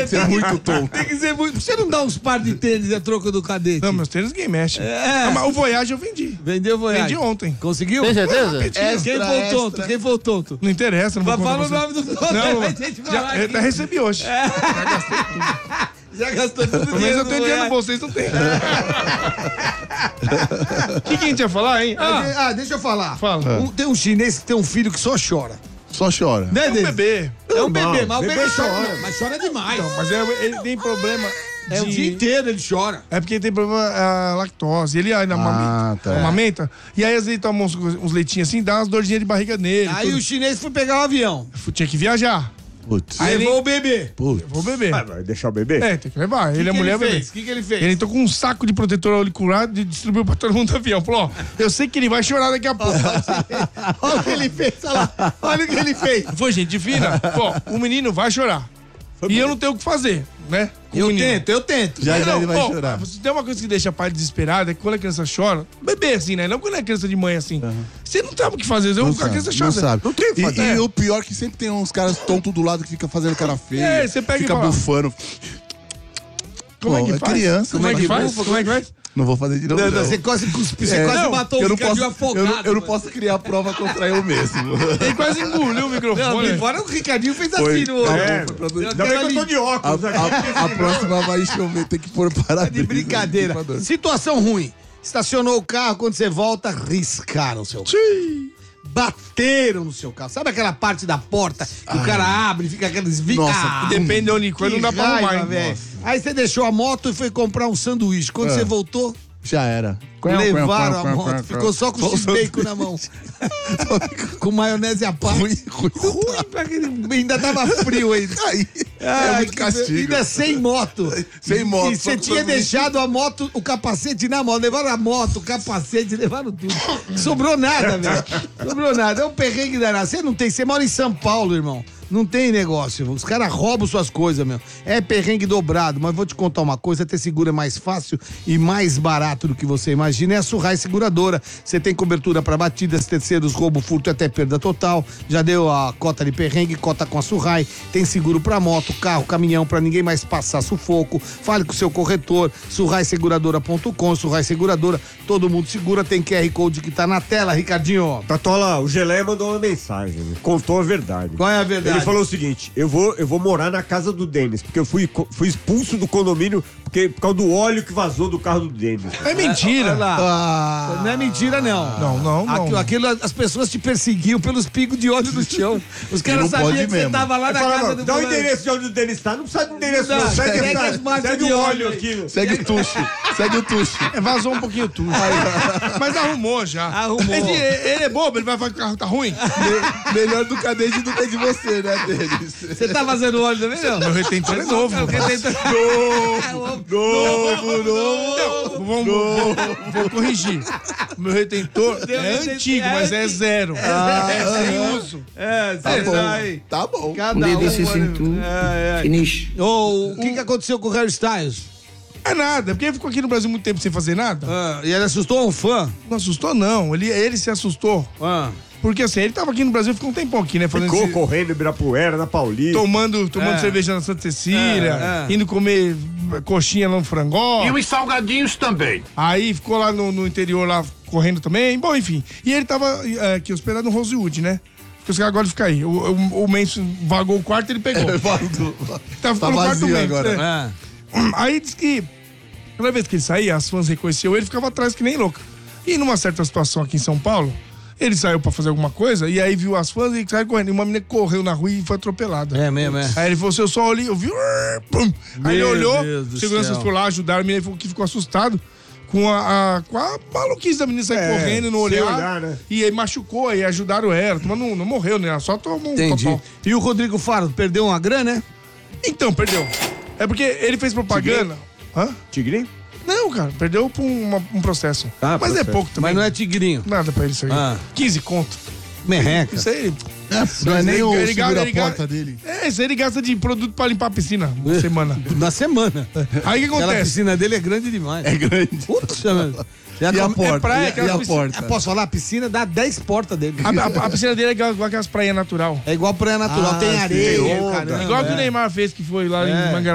ser muito tonto. Tem que ser muito. Você não dá uns par de tênis a troco do cadete? Não, meus tênis ninguém mexe. Mas o Voyage eu vendi. Vendeu o Voyage? Vendi ontem. Conseguiu? Tem certeza? Quem foi o tonto? Quem foi o tonto? Não interessa, não vou contar Fala o pra nome do tonto. Não, a gente vai já, lá eu aqui. até recebi hoje. Já gastei tudo. Já gastou tudo Pelo menos eu tenho dinheiro no bolso, vocês não têm. O que a gente ia falar, hein? Deixa eu falar. Fala. Tem um chinês que tem um filho que só chora. Só chora. Né, É um Denis? bebê. É um bebê, mas o bebê bebê chora. chora. Mas chora demais. Não, mas ele tem problema. É o dia inteiro ele chora. É porque ele tem problema lactose. Ele ainda amamenta. E aí, às vezes, ele toma uns leitinhos assim, dá umas dorzinhas de barriga nele. Aí o chinês foi pegar o avião. Tinha que viajar. Putz. Aí levou o bebê. Vou beber. Vai deixar o bebê? Tem que levar. Ele é mulher bebê. O que ele fez? Ele entrou com um saco de protetor auricular e distribuiu pra todo mundo do avião. Falou, ó, eu sei que ele vai chorar daqui a pouco. Olha o que ele fez, olha lá. Olha o que ele fez. Foi gente fina. Pô, o menino vai chorar. E eu não tenho o que fazer, né? Com o Eu menino. tento. Já Não, ele vai ó, chorar. Se tem uma coisa que deixa pai desesperado é que quando a criança chora, bebê assim, né? Não quando é criança de mãe assim. Você não sabe o que fazer. A criança chora. Não sabe. Não tem o que fazer. E o pior é que sempre tem uns caras tontos do lado que fica fazendo cara feia. Você pega fica e fala, bufando. Como é Pô, que é faz? criança, Como é que né? faz? Como é que faz? Não vou fazer de novo. Não, não. você quase cuspiu, você quase matou eu o não Ricardinho posso, afogado. eu não posso criar prova contra eu mesmo. Ele quase engoliu o microfone. Não, fora o Ricardinho fez Foi. assim no... Ainda bem que eu tô de óculos aqui. A próxima vai chover, tem que pôr para De brincadeira. Situação ruim. Estacionou o carro, quando você volta, riscaram o seu carro. Bateram no seu carro. Sabe aquela parte da porta que o cara abre e fica aqueles... Nossa, Depende de onde que não dá pra arrumar, raiva, hein? velho. Aí você deixou a moto e foi comprar um sanduíche. Quando você voltou, Já era. levaram a moto. Ficou só com o x-bacon na mão. Com maionese à parte. Ruim pra aquele... Ainda tava frio ainda. Aí, é muito castigo. Ainda sem moto. Sem moto, E só você com tinha sanduíche. deixado a moto, o capacete na moto. Levaram a moto, o capacete, levaram tudo. Sobrou nada, velho. Sobrou nada. É um perrengue danado. Você mora em São Paulo, irmão. Não tem negócio. Os caras roubam suas coisas, meu. É perrengue dobrado. Mas vou te contar uma coisa: ter seguro é mais fácil e mais barato do que você imagina. É a Surrai Seguradora. Você tem cobertura para batidas, terceiros, roubo, furto e até perda total. Já deu a cota de perrengue, cota com a Surrai. Tem seguro para moto, carro, caminhão, para ninguém mais passar sufoco. Fale com o seu corretor. Surraiseguradora.com. Surrai Seguradora. Todo mundo segura. Tem QR Code que tá na tela, Ricardinho. Tatola, o Geleia mandou uma mensagem, contou a verdade. Qual é a verdade? Ele falou o seguinte: eu vou morar na casa do Denis, porque eu fui expulso do condomínio por causa do óleo que vazou do carro do Denis. É mentira. Olha lá. Não é mentira, não. Não. Aquilo, as pessoas te perseguiam pelos pingos de óleo no chão. Os caras não sabiam pode que você mesmo. tava lá na casa do Dá o fulano. endereço de onde o Denis tá. Não precisa de endereço, não. Não, Segue segue o o óleo aí. aqui. Segue o tucho. Segue o tucho. Vazou um pouquinho tudo. Mas arrumou já. Arrumou. Ele é bobo, ele vai falar que o carro tá ruim. Melhor do cadete do que de você, né, Denis? Você tá fazendo óleo também, não? Meu retentor é novo. Vou corrigir. Meu retentor é antigo, mas é zero. É sem uso. Tá bom. Cada Finish. O que aconteceu com o Harry Styles? É nada, porque ele ficou aqui no Brasil muito tempo sem fazer nada. E ele assustou um fã? Não assustou, não. Ele se assustou. Porque assim, ele tava aqui no Brasil, ficou um tempão aqui, né? Fazendo Ficou correndo em Ibirapuera, na Paulista. tomando cerveja na Santa Cecília, indo comer coxinha lá no Frangó. E os salgadinhos também. Aí ficou lá no interior, lá correndo também. Bom, enfim. E ele tava aqui hospedado no Rosewood, né? Porque os caras agora ficam aí. O Menso vagou o quarto e ele pegou. Tá ficando no quarto do vazio Menso. agora. Aí disse que toda vez que ele saía, as fãs reconheciam ele, ficava atrás que nem louca. E numa certa situação aqui em São Paulo, ele saiu pra fazer alguma coisa e aí viu as fãs e saiu correndo. E uma menina correu na rua e foi atropelada. É mesmo, é. Aí ele falou assim, eu só olhei, eu vi... Pum. Aí ele Meu olhou, Deus do seguranças céu. foram lá, ajudaram, a menina falou que ficou assustado com a maluquice da menina sair correndo e não sem olhar. olhar, né? E aí machucou, aí ajudaram ela. Mas não morreu, né? Ela só tomou um Entendi. topão. E o Rodrigo Faro perdeu uma grana, né? Então, perdeu. É porque ele fez propaganda... Hã? Tigrinho? Não, cara, perdeu por um processo. Ah, mas processo. é pouco também. Mas não é tigrinho. Nada pra ele isso aí. 15 conto. Merreca. Isso aí... Não é nem o ele segura-porta dele. Isso aí ele gasta de produto pra limpar a piscina na semana. Na semana. Aí o que Aquela acontece? piscina dele é grande demais. É grande. Puxa, mano. E a porta? praia, E aquela a piscina- porta? Posso falar? A piscina dá 10 portas dele. A piscina dele é igual aquelas praias natural. É igual praia natural. Tem areia. tem onda. Caramba, Igual que o é. Neymar fez, que foi lá em Mangaratiba.